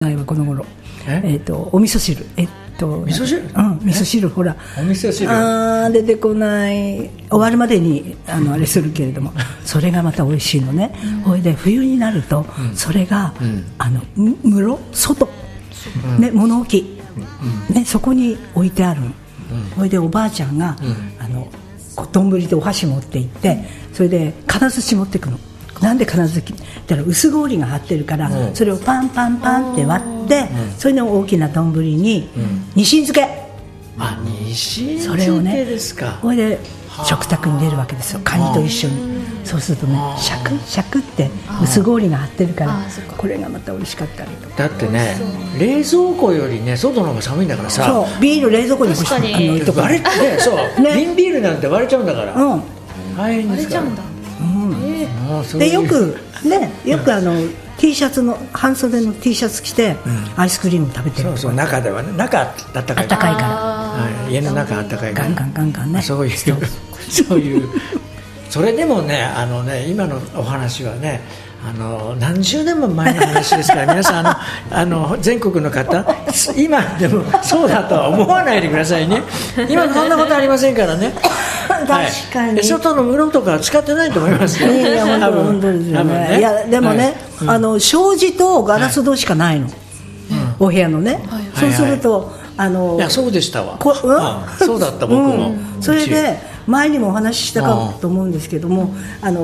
この頃お味噌汁味噌汁、味噌汁ほらお味噌汁出てこない終わるまでにあれするけれどもそれがまた美味しいのね。ほいで冬になるとそれが室外ね物置ねそこに置いてあるの。ほいでおばあちゃんが丼でお箸持って行ってそれで金槌持ってくの。なんで金槌だから薄氷が張ってるからそれをパンパンパンって割ってそれの大きな丼にニシン漬けニシン漬けですか。 それで食卓に出るわけですよカニと一緒に。そうするとねシャクシャクって薄氷が張ってるからこれがまた美味しかったりとか。 だってね冷蔵庫よりね外の方が寒いんだからさ。 そうビール冷蔵庫に割れてそう瓶ビールなんて割れちゃうんだから。 割れちゃうんだ。 でよく T シャツの半袖の T シャツ着てアイスクリーム食べてる。 そう中ではね中あったかいから家の中あったかいからガンガンねそういうそれでもね今のお話はね何十年も前の話ですから皆さん全国の方今でもそうだとは思わないでくださいね。今そんなことありませんからね。 確かに外の室とかは使ってないと思いますよ。 いや本当ですよね。いやでもね障子とガラス戸しかないのお部屋のね。そうするといやそうでしたわ。そうだった僕も。 それで前にもお話ししたかと思うんですけども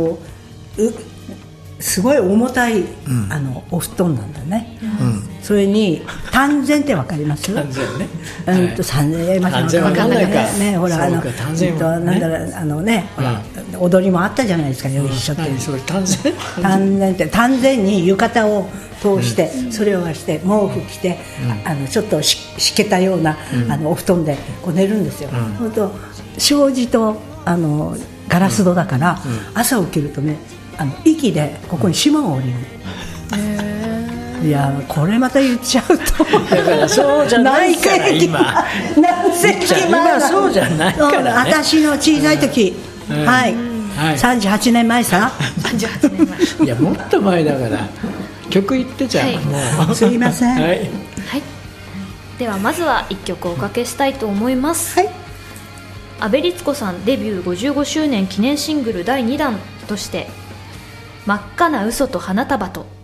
すごい重たいお布団なんだね。それに丹前ってわかります？ 丹前ね。 丹前わかんないかね。ほらなんだろうね踊りもあったじゃないですか。よいしょって丹前に浴衣を通してそれをして毛布着てちょっとしけたようなお布団でこう寝るんですよ。本当障子とガラス戸だから朝起きるとね息でここに霜が降りる。いやこれまた言っちゃうとだからそうじゃないから今そうじゃないからね。 私の小さい時38年前さ 38年前いやもっと前だから曲言ってちゃう。 すいません。 ではまずは1曲おかけしたいと思います。阿部律子さんデビュー55周年記念シングル第2弾として真っ赤な嘘と花束と